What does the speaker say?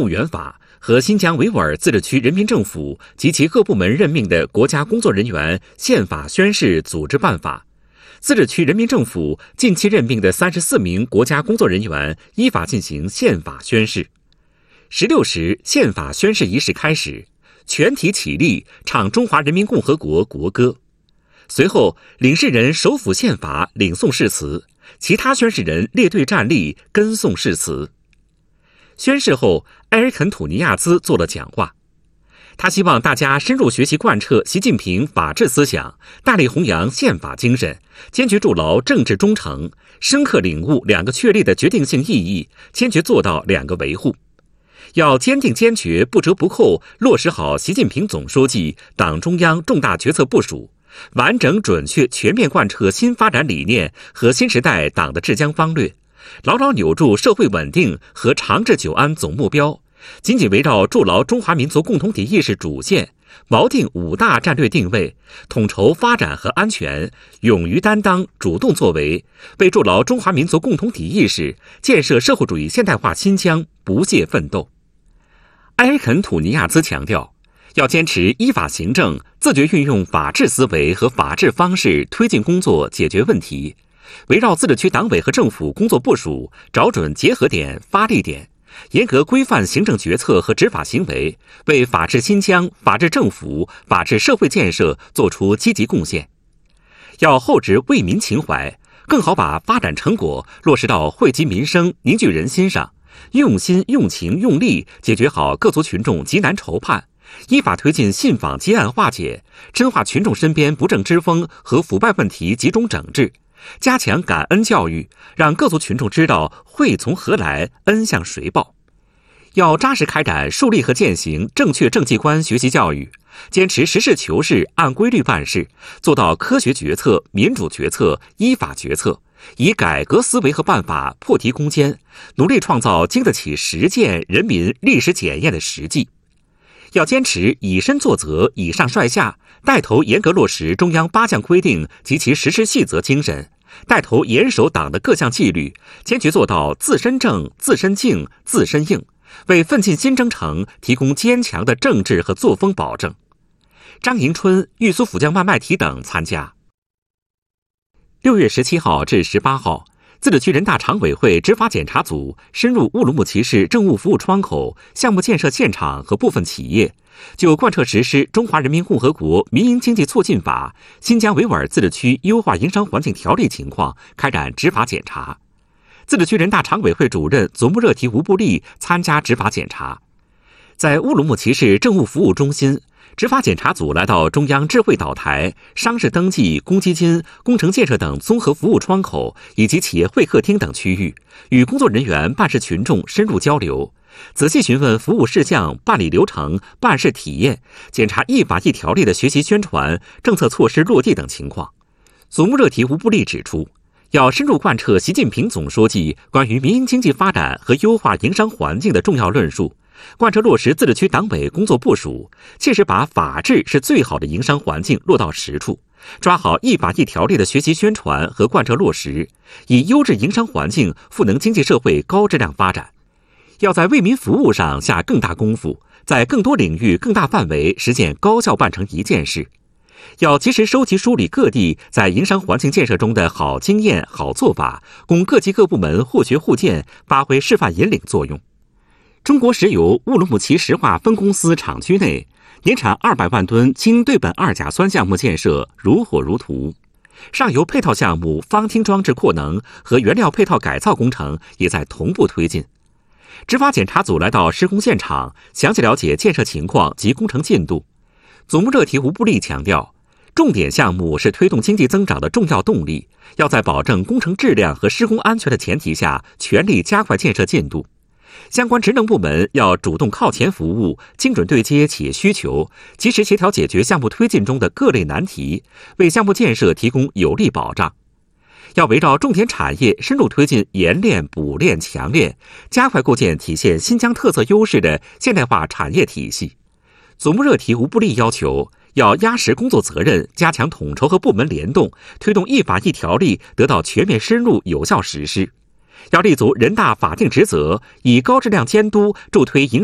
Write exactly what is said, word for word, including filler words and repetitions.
动员法和新疆维吾尔自治区人民政府及其各部门任命的国家工作人员宪法宣誓组织办法，自治区人民政府近期任命的三十四名国家工作人员依法进行宪法宣誓。十六时，宪法宣誓仪式开始，全体起立唱中华人民共和国国歌。随后，领誓人手抚宪法，领诵誓词，其他宣誓人列队站立，跟诵誓词。宣誓后，埃尔肯·土尼亚兹做了讲话。他希望大家深入学习贯彻习近平法治思想，大力弘扬宪法精神，坚决筑牢政治忠诚，深刻领悟两个确立的决定性意义，坚决做到两个维护。要坚定坚决、不折不扣落实好习近平总书记、党中央重大决策部署，完整准确全面贯彻新发展理念和新时代党的治疆方略，牢牢扭住社会稳定和长治久安总目标，紧紧围绕筑牢中华民族共同体意识主线，锚定五大战略定位，统筹发展和安全，勇于担当、主动作为，为筑牢中华民族共同体意识、建设社会主义现代化新疆不懈奋斗。埃尔肯·土尼亚兹强调，要坚持依法行政，自觉运用法治思维和法治方式推进工作解决问题，围绕自治区党委和政府工作部署，找准结合点、发力点，严格规范行政决策和执法行为，为法治新疆、法治政府、法治社会建设做出积极贡献。要厚植为民情怀，更好把发展成果落实到惠及民生、凝聚人心上，用心、用情、用力解决好各族群众急难愁盼，依法推进信访结案化解，深化群众身边不正之风和腐败问题集中整治，加强感恩教育，让各族群众知道惠从何来，恩向谁报。要扎实开展树立和践行正确政绩观学习教育，坚持实事求是、按规律办事，做到科学决策、民主决策、依法决策，以改革思维和办法破题攻坚，努力创造经得起实践、人民历史检验的实际。要坚持以身作则、以上率下，带头严格落实中央八项规定及其实施细则精神，带头严守党的各项纪律，坚决做到自身正、自身静、自身硬，为奋进新征程提供坚强的政治和作风保证。张迎春、玉苏府将曼麦提等参加。六月十七号至十八号，自治区人大常委会执法检查组深入乌鲁木齐市政务服务窗口、项目建设现场和部分企业，就贯彻实施《中华人民共和国民营经济促进法》新疆维吾尔自治区优化营商环境条例情况开展执法检查。自治区人大常委会主任祖木热提吴布利参加执法检查。在乌鲁木齐市政务服务中心，执法检查组来到中央智慧岛台、商事登记、公积金、工程建设等综合服务窗口以及企业会客厅等区域，与工作人员、办事群众深入交流，仔细询问服务事项、办理流程、办事体验，检查一法一条例的学习宣传、政策措施落地等情况。祖木热提吴布利指出，要深入贯彻习近平总书记关于民营经济发展和优化营商环境的重要论述，贯彻落实自治区党委工作部署，切实把法治是最好的营商环境落到实处，抓好一法一条例的学习宣传和贯彻落实，以优质营商环境赋能经济社会高质量发展。要在为民服务上下更大功夫，在更多领域、更大范围实现高效办成一件事。要及时收集梳理各地在营商环境建设中的好经验、好做法，供各级各部门互学互鉴，发挥示范引领作用。中国石油乌鲁木齐石化分公司厂区内，年产二百万吨氢对苯二甲酸项目建设如火如荼，上游配套项目方厅装置扩能和原料配套改造工程也在同步推进。执法检查组来到施工现场，详细了解建设情况及工程进度。祖木热提吴布利强调，重点项目是推动经济增长的重要动力，要在保证工程质量和施工安全的前提下，全力加快建设进度。相关职能部门要主动靠前服务，精准对接企业需求，及时协调解决项目推进中的各类难题，为项目建设提供有力保障。要围绕重点产业深入推进研炼、补炼、强炼，加快构建体现新疆特色优势的现代化产业体系。祖木热提吴布利要求，要压实工作责任，加强统筹和部门联动，推动一法一条例得到全面深入有效实施。要立足人大法定职责，以高质量监督助推营